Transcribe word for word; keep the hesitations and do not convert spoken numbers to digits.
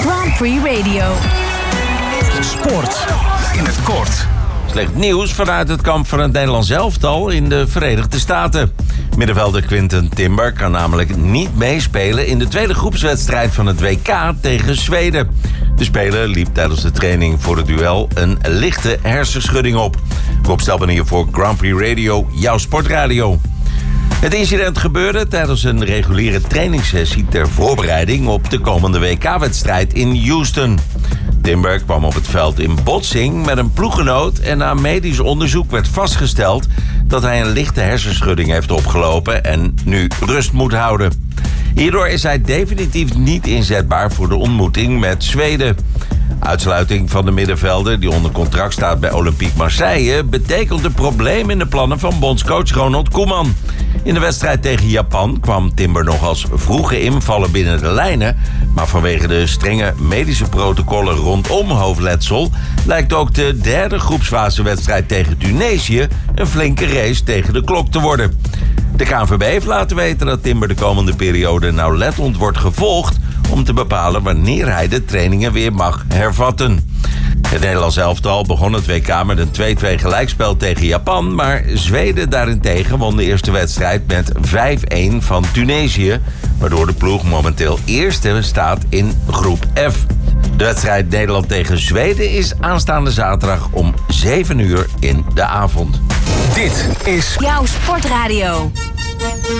Grand Prix Radio. Sport in het kort. Slecht nieuws vanuit het kamp van het Nederlands elftal in de Verenigde Staten. Middenvelder Quinten Timber kan namelijk niet meespelen in de tweede groepswedstrijd van het W K tegen Zweden. De speler liep tijdens de training voor het duel een lichte hersenschudding op. Rob Stelman hier voor Grand Prix Radio, jouw sportradio. Het incident gebeurde tijdens een reguliere trainingssessie ter voorbereiding op de komende W K-wedstrijd in Houston. Timber kwam op het veld in botsing met een ploeggenoot en na medisch onderzoek werd vastgesteld dat hij een lichte hersenschudding heeft opgelopen en nu rust moet houden. Hierdoor is hij definitief niet inzetbaar voor de ontmoeting met Zweden. Uitsluiting van de middenvelder die onder contract staat bij Olympique Marseille betekent een probleem in de plannen van bondscoach Ronald Koeman. In de wedstrijd tegen Japan kwam Timber nog als vroege invaller binnen de lijnen, maar vanwege de strenge medische protocollen rondom hoofdletsel lijkt ook de derde groepsfasewedstrijd tegen Tunesië een flinke race tegen de klok te worden. De K N V B heeft laten weten dat Timber de komende periode nauwlettend wordt gevolgd om te bepalen wanneer hij de trainingen weer mag hervatten. Het Nederlands elftal begon het W K met een twee-twee gelijkspel tegen Japan, maar Zweden daarentegen won de eerste wedstrijd met vijf-een van Tunesië, waardoor de ploeg momenteel eerste staat in groep F. De wedstrijd Nederland tegen Zweden is aanstaande zaterdag om zeven uur in de avond. Dit is Jouw sportradio.